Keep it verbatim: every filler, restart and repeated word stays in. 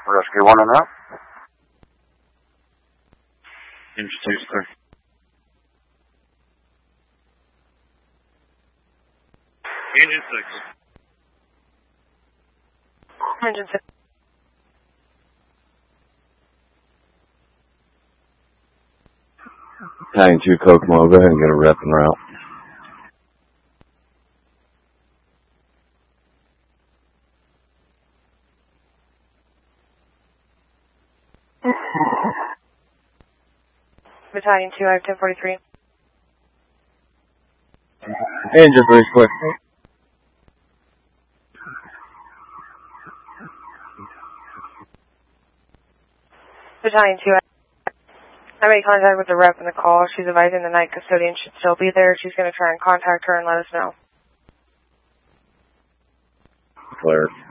Rescue one and up. Engine two is clear. Engine six. Engine six. Battalion two Kokomo, go ahead and get a rep en route. Battalion two, I have ten forty-three. Engine three is clear. Battalion two, I made contact with the rep in the call. She's advising the night custodian should still be there. She's going to try and contact her and let us know. Clear.